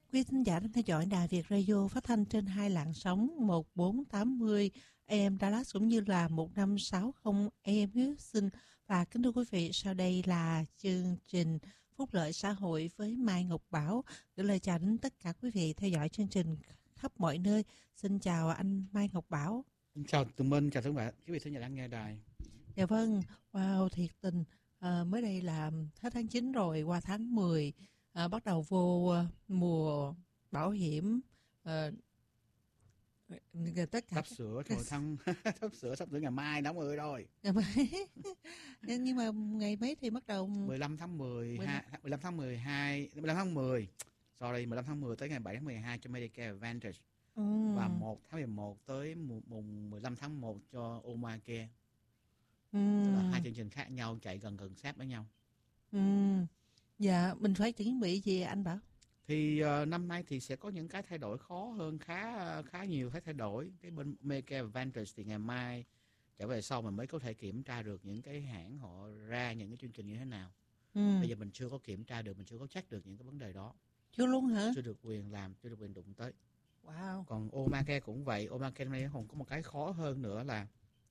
Quý thính giả đang theo dõi Đài Việt Radio phát thanh trên hai làn sóng 1480 AM Dallas cũng như là 1560 AM Houston. Và kính thưa quý vị, sau đây là chương trình Phúc lợi xã hội với Mai Ngọc Bảo. Gửi lời chào đến tất cả quý vị theo dõi chương trình khắp mọi nơi. Xin chào anh Mai Ngọc Bảo. Chào Tùng Minh, chào tất cả quý vị thính giả đang nghe đài. Dạ vâng, wow, thiệt tình. Mới đây là hết tháng 9 rồi, qua tháng 10, bắt đầu vô mùa bảo hiểm. Tất cả Sắp sửa rồi sắp sửa ngày mai tháng 10 rồi. Nhưng mà ngày mấy thì bắt đầu 15 tháng 10, 15 tháng 12, 15 tháng 10. Sorry, 15 tháng 10 tới ngày 7 tháng 12 cho Medicare Advantage. Và 1 tháng 11 tới mùng 15 tháng 1 cho Obamacare. Tức là hai chương trình khác nhau chạy gần sát với nhau. Dạ, mình phải chuẩn bị gì anh Bảo? Thì năm nay thì sẽ có những cái thay đổi khó hơn, khá nhiều cái thay đổi. Cái bên Medicare Advantage thì ngày mai trở về sau mình mới có thể kiểm tra được những cái hãng họ ra những cái chương trình như thế nào. Bây giờ mình chưa có kiểm tra được, mình chưa có check được những cái vấn đề đó. Chưa luôn hả? Chưa được quyền làm, chưa được quyền đụng tới. Wow. Còn Obamacare cũng vậy. Obamacare năm nay còn có một cái khó hơn nữa là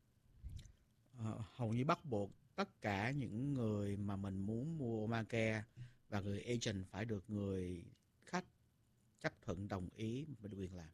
hầu như bắt buộc tất cả những người mà mình muốn mua Obamacare và người agent phải được người khách chấp thuận đồng ý mới được quyền làm.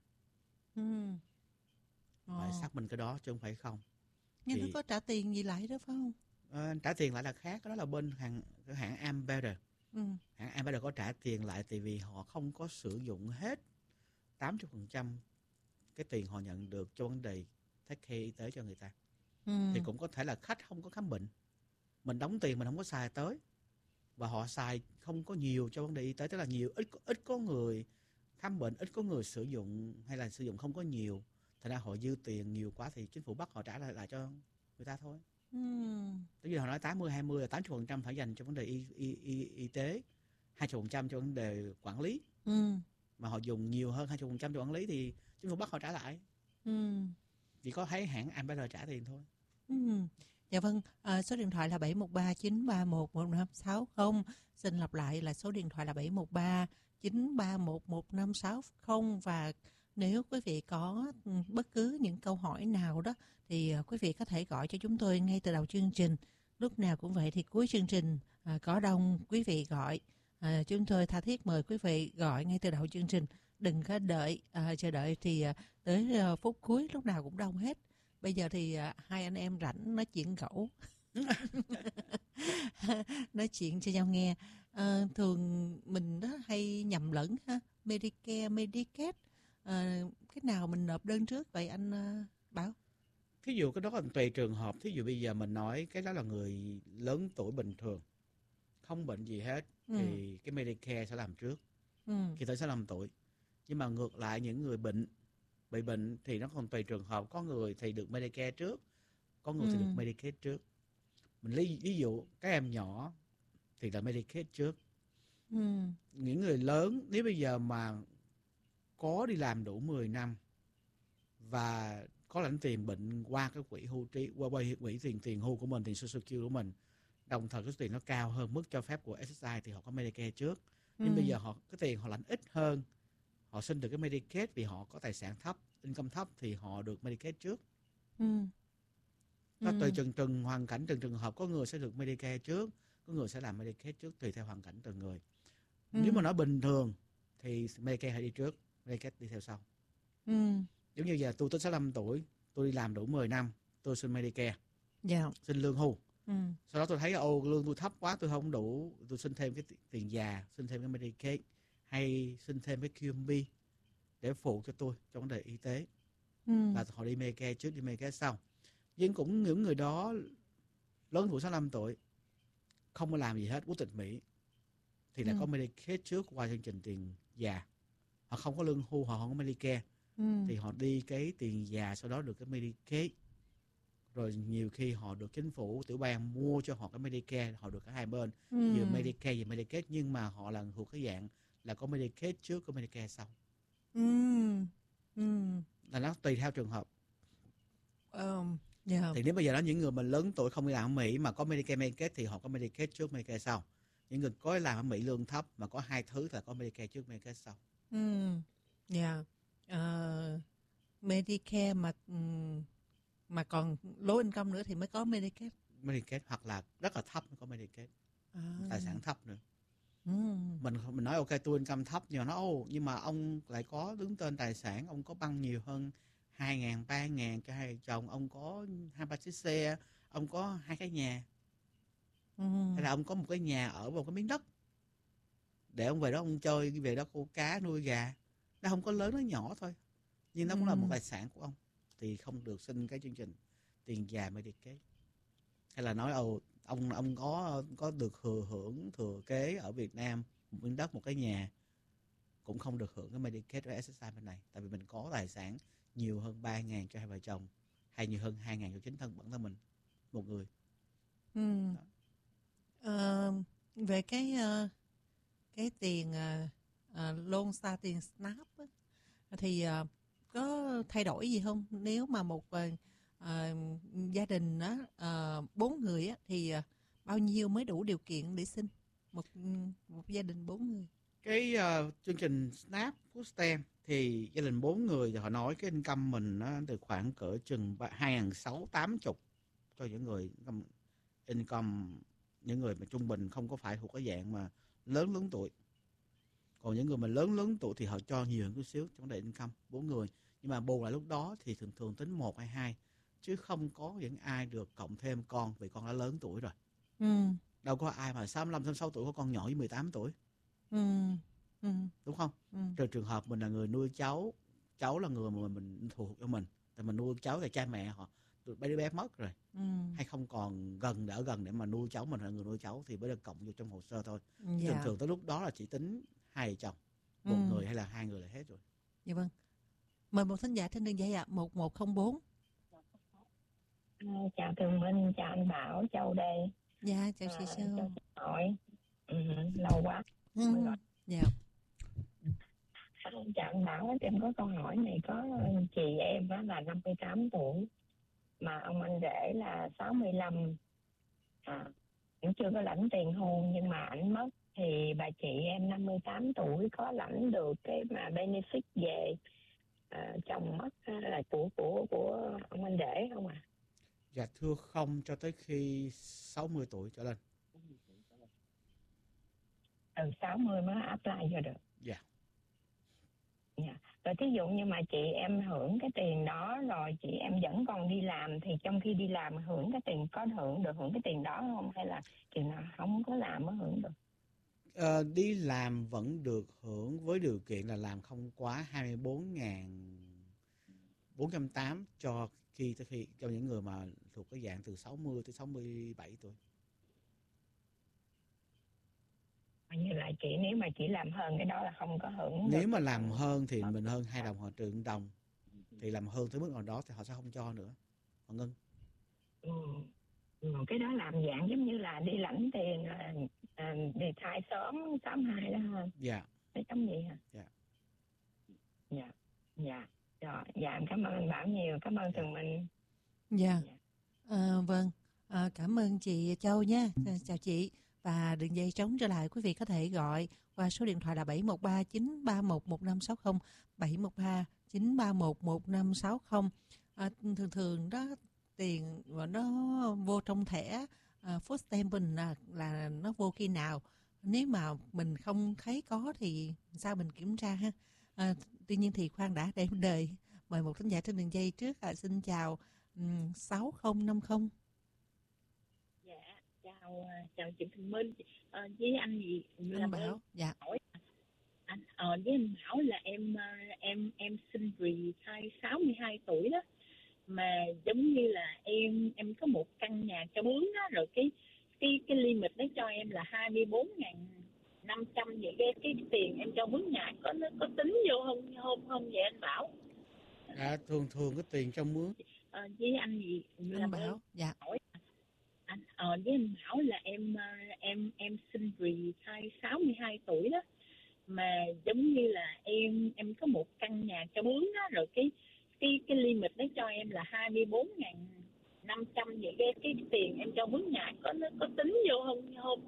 Phải xác minh cái đó chứ không phải không. Nhưng nó có trả tiền gì lại đó phải không? Trả tiền lại là khác, đó là bên hãng Ambetter. Hãng Ambetter có trả tiền lại tại vì họ không có sử dụng hết 80% cái tiền họ nhận được cho vấn đề take care y tế cho người ta. Thì cũng có thể là khách không có khám bệnh, mình đóng tiền mình không có xài tới, và họ xài không có nhiều cho vấn đề y tế, tức là ít có người khám bệnh, ít có người sử dụng, hay là sử dụng không có nhiều, thành ra họ dư tiền nhiều quá thì chính phủ bắt họ trả lại cho người ta thôi. Tức là họ nói 80-20 là 80% phải dành cho vấn đề y tế, 20% cho vấn đề quản lý. Mà họ dùng nhiều hơn 20% cho quản lý thì chính phủ bắt họ trả lại. Chỉ có thấy hãng Ambetter trả tiền thôi. Dạ vâng, số điện thoại là 713-931-1560. Xin lặp lại là số điện thoại là 713-931-1560. Và nếu quý vị có bất cứ những câu hỏi nào đó thì quý vị có thể gọi cho chúng tôi ngay từ đầu chương trình. Lúc nào cũng vậy thì cuối chương trình có đông quý vị gọi. Chúng tôi tha thiết mời quý vị gọi ngay từ đầu chương trình. Đừng có chờ đợi thì tới phút cuối lúc nào cũng đông hết. Bây giờ thì hai anh em rảnh nói chuyện gẫu. Nói chuyện cho nhau nghe. Thường mình đó hay nhầm lẫn ha. Medicare, Medicaid. Cái nào mình nộp đơn trước vậy anh Bảo? Thí dụ cái đó là tùy trường hợp. Thí dụ bây giờ mình nói cái đó là người lớn tuổi bình thường, không bệnh gì hết, thì cái Medicare sẽ làm trước khi tới 65 tuổi. Nhưng mà ngược lại những người bị bệnh thì nó còn tùy trường hợp. Có người thì được Medicare trước, có người thì được Medicaid trước. Mình ví dụ các em nhỏ thì là Medicaid trước. Những người lớn nếu bây giờ mà có đi làm đủ 10 năm và có lãnh tiền bệnh qua cái quỹ hưu trí, qua quỹ tiền hưu của mình, tiền Social Security của mình, đồng thời cái số tiền nó cao hơn mức cho phép của SSI thì họ có Medicare trước. Nhưng bây giờ cái tiền họ lãnh ít hơn, họ xin được cái Medicaid vì họ có tài sản thấp, income thấp thì họ được Medicaid trước. Nó tùy từng hoàn cảnh, từng trường hợp, có người sẽ được Medicare trước, có người sẽ làm Medicaid trước, tùy theo hoàn cảnh từng người. Nếu mà nói bình thường thì Medicare hãy đi trước, Medicaid đi theo sau. Giống như giờ tôi tới 65 tuổi, tôi đi làm đủ 10 năm, tôi xin Medicare, xin lương hưu. Sau đó tôi thấy lương tôi thấp quá, tôi không đủ, tôi xin thêm cái tiền già, xin thêm cái Medicaid, hay xin thêm cái QMB để phụ cho tôi trong vấn đề y tế. Là họ đi Medicare trước, đi Medicare sau. Nhưng cũng những người đó lớn tuổi 65 tuổi, không có làm gì hết, quốc tịch Mỹ, thì lại có Medicaid trước qua chương trình tiền già. Họ không có lương hưu, họ không có Medicare, thì họ đi cái tiền già, sau đó được cái Medicaid. Rồi nhiều khi họ được chính phủ tiểu bang mua cho họ cái Medicare, họ được cả hai bên, vừa Medicare vừa Medicaid, nhưng mà họ là thuộc cái dạng là có Medicaid trước, có Medicare sau. Là nó tùy theo trường hợp. Thì nếu bây giờ đó những người mình lớn tuổi không đi làm ở Mỹ mà có Medicare, Medicaid thì họ có Medicaid trước, Medicare sau. Những người có làm ở Mỹ lương thấp mà có hai thứ là có Medicare trước Medicare sau. Dạ. Medicare mà còn low income nữa thì mới có Medicare. Medicare hoặc là rất là thấp mới có Medicare. Tài sản thấp nữa. Mình nói ok tôi income thấp nhưng mà nhưng mà ông lại có đứng tên tài sản, ông có băng nhiều hơn 2.000, 3.000 cho hai vợ chồng, ông có 2-3 chiếc xe, ông có 2 cái nhà. Hay là ông có một cái nhà ở một cái miếng đất để ông về đó ông chơi, về đó câu cá nuôi gà. Nó không có lớn, nó nhỏ thôi, nhưng nó cũng là một tài sản của ông, thì không được xin cái chương trình tiền già Medicare. Hay là nói ông có được hưởng thừa kế ở Việt Nam một miếng đất, một cái nhà, cũng không được hưởng cái Medicare và SSI bên này, tại vì mình có tài sản nhiều hơn 3.000 cho hai vợ chồng, hay nhiều hơn 2.000 cho chính bản thân mình một người. Về cái tiền loan xa, tiền SNAP á, thì có thay đổi gì không? Nếu mà một gia đình đó 4 người á, thì bao nhiêu mới đủ điều kiện để xin một gia đình 4 người? Cái chương trình SNAP Food Stamp thì gia đình 4 người thì họ nói cái income mình nó từ khoảng cỡ chừng 2.680 cho những người income, những người mà trung bình, không có phải thuộc cái dạng mà lớn tuổi. Còn những người mà lớn tuổi thì họ cho nhiều hơn chút xíu trong vấn đề income 4 người. Nhưng mà bù lại lúc đó thì thường tính 1 hay 2, chứ không có những ai được cộng thêm con vì con đã lớn tuổi rồi. Đâu có ai mà 65, 66 tuổi có con nhỏ với 18 tuổi. Đúng không? Trừ trường hợp mình là người nuôi cháu là người mà mình thuộc cho mình, thì mình nuôi cháu thì cha mẹ họ đứa bé mất rồi, hay không còn đỡ gần để mà nuôi cháu, mình là người nuôi cháu thì mới được cộng vô trong hồ sơ thôi. Thường tới lúc đó là chỉ tính hai vợ chồng, một người hay là hai người là hết rồi. Dạ vâng. Mời một thính giả trên đường dây ạ. 1104. Chào Tường Minh, chào anh Bảo, Châu đây. Dạ, chào chị Châu. Hỏi lâu quá. Dạ. Chào anh Bảo, em có câu hỏi này. Có chị em là 58 tuổi mà ông anh rể là 65, cũng chưa có lãnh tiền hôn, nhưng mà ảnh mất thì bà chị em 58 tuổi có lãnh được cái mà benefit về chồng mất là của ông anh rể không ạ? Dạ thưa không, cho tới khi 60 tuổi trở lên. Từ 60 mới apply cho được. Dạ. Dạ. Rồi thí dụ như mà chị em hưởng cái tiền đó rồi chị em vẫn còn đi làm, thì trong khi đi làm hưởng cái tiền, có được hưởng cái tiền đó không, hay là chừng nào không có làm mới hưởng được? Đi làm vẫn được hưởng với điều kiện là làm không quá 24.480 cho những người mà thuộc cái dạng từ 60 tới 67 tuổi. Như là chị, nếu mà chị làm hơn cái đó là không có hưởng. Nếu mà làm hơn thì mình hơn 2 đồng, họ trừ 1 đồng. Thì làm hơn tới mức nào đó thì họ sẽ không cho nữa, họ ngưng. Cái đó làm dạng giống như là đi lãnh tiền đi thai sớm 82 đó ha. Dạ. Cái giống gì hả? Dạ. Rồi, em cảm ơn anh Bảo nhiều, cảm ơn Tường Minh. Dạ. Vâng, cảm ơn chị Châu nha. Chào chị. Và đường dây trống trở lại, quý vị có thể gọi qua số điện thoại là 713 931 1560, 713 931 1560. Thường đó tiền mà nó vô trong thẻ Food Stamp mình là nó vô khi nào? Nếu mà mình không thấy có thì sao mình kiểm tra ha? Tuy nhiên thì khoan đã, để đời mời một thính giả trên đường dây trước. Xin chào 6050. Chào chị Thùy Minh, với anh gì anh Bảo. Dạ. Hỏi anh với anh Bảo là em sinh vì 62 tuổi đó, mà giống như là em có một căn nhà cho mướn đó, rồi cái limit đó cho em là 24.500 vậy. Cái tiền em cho mướn nhà có tính vô không vậy anh Bảo? Thường cái tiền cho mướn với anh gì anh Bảo. Dạ. Hỏi với anh Bảo là em sinh vì 62 tuổi đó, mà giống như là em có một căn nhà cho mướn đó, rồi cái limit đó cho em là 24.500 vậy. Cái tiền em cho mướn nhà có tính vô không